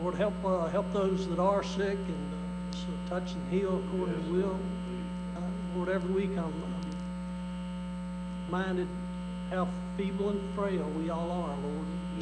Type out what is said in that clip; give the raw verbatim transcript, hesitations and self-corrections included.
Lord, help, uh, help those that are sick and uh, just, uh, touch and heal according to will. Uh, Lord, every week I'm, I'm reminded how feeble and frail we all are, Lord.